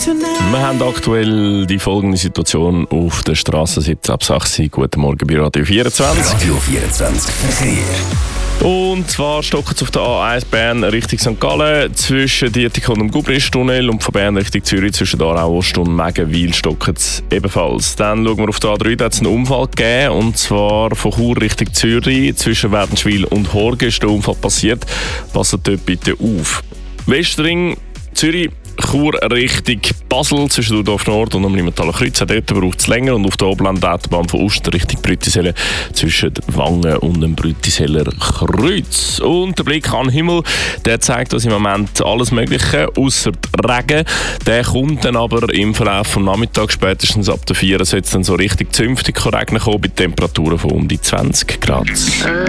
Wir haben aktuell die folgende Situation auf der Straße 17/8. Guten Morgen bei Radio 24. Radio 24 Verkehr. Und zwar stocken es auf der A1 Bern Richtung St. Gallen zwischen Dietikon und dem Gubristunnel und von Bern Richtung Zürich zwischen Aarau Ost und Megenwil stocken es ebenfalls. Dann schauen wir auf der A3, da hat es einen Unfall gegeben, und zwar von Chur Richtung Zürich zwischen Wädenswil und Horgen ist der Unfall passiert. Passt dort bitte auf. Westring Zürich, Chur Richtung Basel zwischen Dudorf Nord und dem Limmertaler Kreuz. Dort braucht es länger. Und auf der Oberland-Autobahn von Osten Richtung Brüttisellen zwischen Wangen und dem Brüttiseller Kreuz. Und der Blick an den Himmel, der zeigt uns im Moment alles Mögliche, ausser Regen. Der kommt dann aber im Verlauf des Nachmittags, spätestens ab der 4 soll es dann so richtig zünftig regnen kommen, bei Temperaturen von um die 20 Grad.